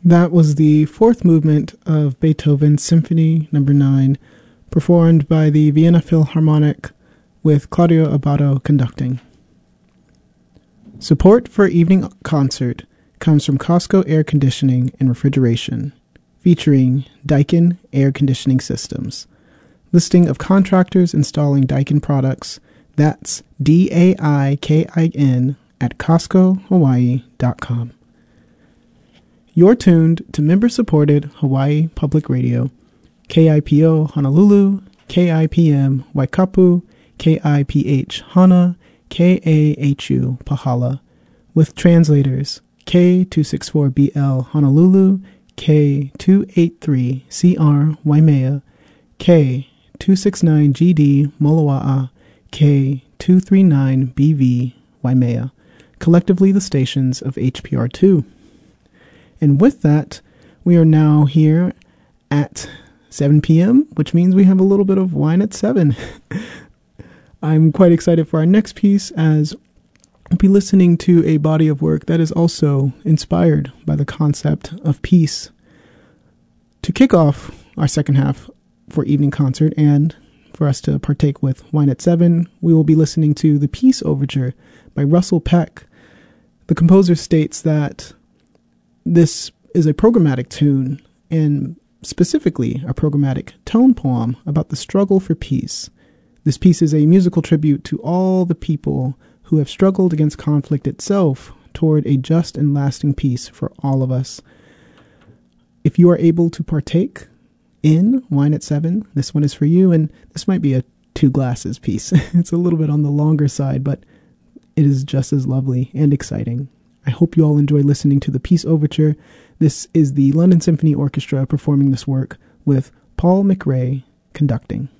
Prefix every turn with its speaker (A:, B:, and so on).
A: That was the fourth movement of Beethoven's Symphony No. 9, performed by the Vienna Philharmonic with Claudio Abbado conducting. Support for evening concert comes from Costco Air Conditioning and Refrigeration, featuring Daikin Air Conditioning Systems. Listing of contractors installing Daikin products, that's DAIKIN at CostcoHawaii.com. You're tuned to member-supported Hawaii Public Radio, KIPO Honolulu, KIPM Waikapu, KIPH Hana, KAHU Pahala, with translators K264BL Honolulu, K283CR Waimea, K269GD Moloa'a, K239BV Waimea, collectively the stations of HPR2. And with that, we are now here at 7 p.m., which means we have a little bit of wine at 7. I'm quite excited for our next piece, as we'll be listening to a body of work that is also inspired by the concept of peace. To kick off our second half for evening concert and for us to partake with wine at 7, we will be listening to the Peace Overture by Russell Peck. The composer states that this is a programmatic tune, and specifically a programmatic tone poem about the struggle for peace. This piece is a musical tribute to all the people who have struggled against conflict itself toward a just and lasting peace for all of us. If you are able to partake in Wine at 7, this one is for you, and this might be a 2 glasses piece. It's a little bit on the longer side, but it is just as lovely and exciting. I hope you all enjoy listening to the Peace Overture. This is the London Symphony Orchestra performing this work with Paul McRae conducting.